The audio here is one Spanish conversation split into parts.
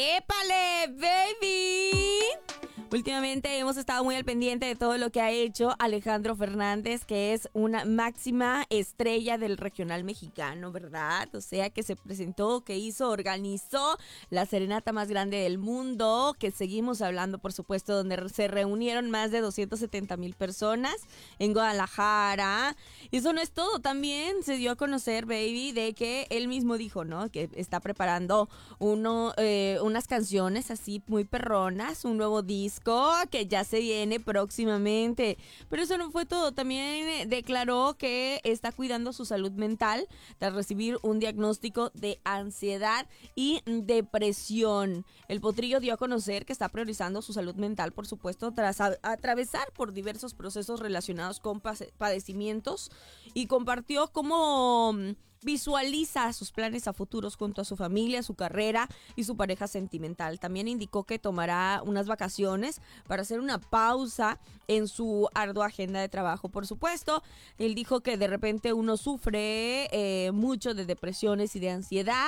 ¡Épale, baby! Últimamente hemos estado muy al pendiente de todo lo que ha hecho Alejandro Fernández, que es una máxima estrella del regional mexicano, ¿verdad? O sea, que se presentó, que hizo, organizó la serenata más grande del mundo, que seguimos hablando, por supuesto, donde se reunieron más de 270,000 personas en Guadalajara. Y eso no es todo, también se dio a conocer, baby, de que él mismo dijo, ¿no? Que está preparando unas canciones así muy perronas, un nuevo disco que ya se viene próximamente. Pero eso no fue todo, también declaró que está cuidando su salud mental tras recibir un diagnóstico de ansiedad y depresión. El Potrillo dio a conocer que está priorizando su salud mental, por supuesto, tras atravesar por diversos procesos relacionados con padecimientos, y compartió cómo visualiza sus planes a futuros junto a su familia, su carrera y su pareja sentimental. También indicó que tomará unas vacaciones para hacer una pausa en su ardua agenda de trabajo. Por supuesto, él dijo que de repente uno sufre mucho de depresiones y de ansiedad.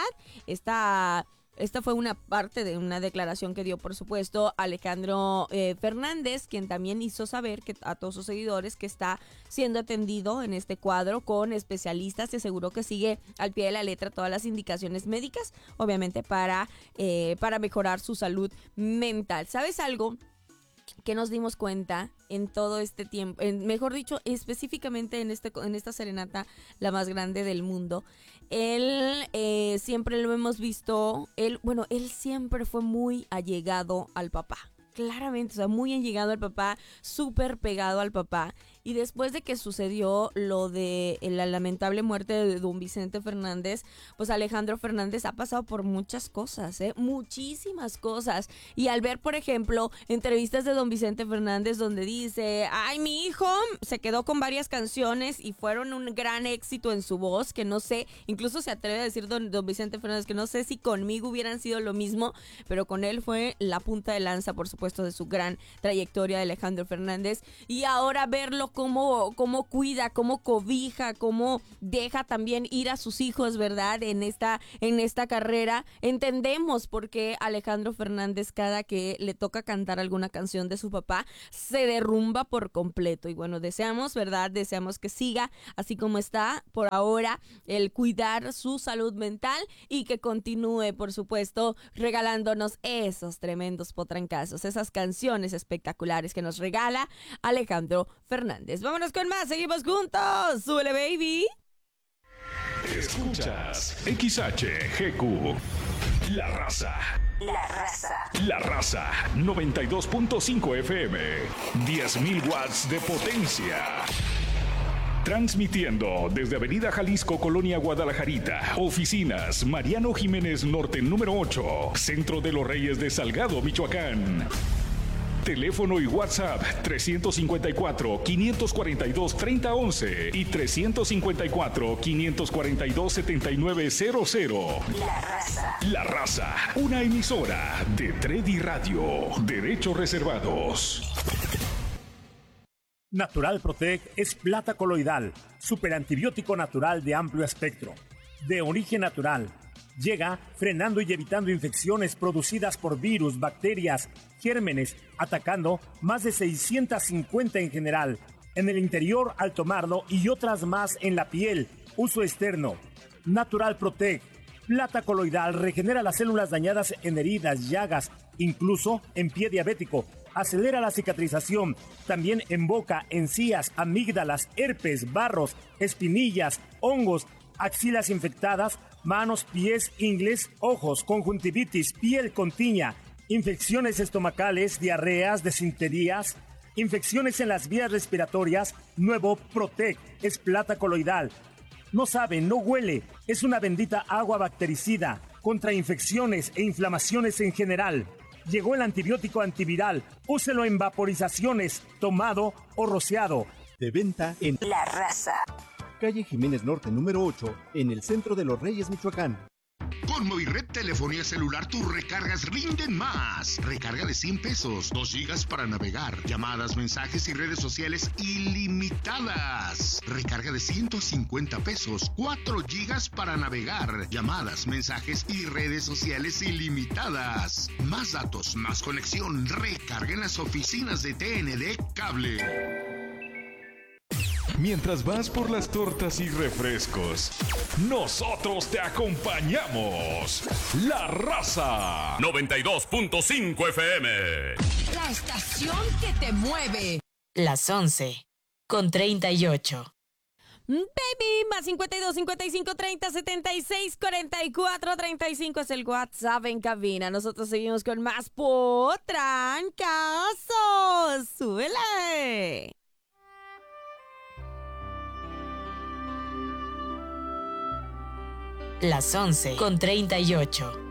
Esta fue una parte de una declaración que dio, por supuesto, Alejandro Fernández, quien también hizo saber que a todos sus seguidores que está siendo atendido en este cuadro con especialistas, y aseguró que sigue al pie de la letra todas las indicaciones médicas, obviamente para mejorar su salud mental. ¿Sabes algo que nos dimos cuenta en todo este tiempo? Mejor dicho, específicamente en esta serenata, la más grande del mundo. Él siempre lo hemos visto, él siempre fue muy allegado al papá. Claramente, o sea, muy allegado al papá, súper pegado al papá. Y después de que sucedió lo de la lamentable muerte de don Vicente Fernández, pues Alejandro Fernández ha pasado por muchas cosas, muchísimas cosas. Y al ver, por ejemplo, entrevistas de don Vicente Fernández donde dice, ay, mi hijo se quedó con varias canciones y fueron un gran éxito en su voz, que no sé, incluso se atreve a decir don Vicente Fernández que no sé si conmigo hubieran sido lo mismo, pero con él fue la punta de lanza, por supuesto, de su gran trayectoria de Alejandro Fernández. Y ahora verlo cómo cuida, cómo cobija, cómo deja también ir a sus hijos, ¿verdad? En esta carrera. Entendemos por qué Alejandro Fernández, cada que le toca cantar alguna canción de su papá, se derrumba por completo. Y bueno, deseamos, ¿verdad? Deseamos que siga así como está por ahora, el cuidar su salud mental, y que continúe, por supuesto, regalándonos esos tremendos potrancazos, esas canciones espectaculares que nos regala Alejandro Fernández. Vámonos con más, seguimos juntos. ¡Súbele, baby! Escuchas XHGQ, La Raza. La Raza. La Raza, 92.5 FM, 10,000 watts de potencia. Transmitiendo desde Avenida Jalisco, Colonia Guadalajarita. Oficinas Mariano Jiménez Norte, número 8. Centro de los Reyes de Salgado, Michoacán. Teléfono y WhatsApp 354-542-3011 y 354-542-7900. La Raza. La Raza, una emisora de Tredi Radio. Derechos reservados. Natural Protect es plata coloidal, superantibiótico natural de amplio espectro, de origen natural. Llega frenando y evitando infecciones producidas por virus, bacterias, gérmenes, atacando más de 650 en general, en el interior al tomarlo y otras más en la piel, uso externo. Natural Protect, plata coloidal, regenera las células dañadas en heridas, llagas, incluso en pie diabético. Acelera la cicatrización, también en boca, encías, amígdalas, herpes, barros, espinillas, hongos, axilas infectadas, manos, pies, ingles, ojos, conjuntivitis, piel con tiña, infecciones estomacales, diarreas, desinterías, infecciones en las vías respiratorias. Nuevo Protect es plata coloidal. No sabe, no huele, es una bendita agua bactericida contra infecciones e inflamaciones en general. Llegó el antibiótico antiviral, úselo en vaporizaciones, tomado o rociado. De venta en La Raza. Calle Jiménez Norte, número 8, en el centro de los Reyes, Michoacán. Con Movired Telefonía Celular tus recargas rinden más. Recarga de 100 pesos, 2 gigas para navegar, llamadas, mensajes y redes sociales ilimitadas. Recarga de 150 pesos, 4 gigas para navegar, llamadas, mensajes y redes sociales ilimitadas. Más datos, más conexión. Recarga en las oficinas de TND Cable. Mientras vas por las tortas y refrescos, nosotros te acompañamos. La Raza 92.5 FM. La estación que te mueve. Las 11:38. Baby, más 52 55 30 76 44 35 es el WhatsApp en cabina. Nosotros seguimos con más Potrancasos. ¡Súbele! Las 11:38.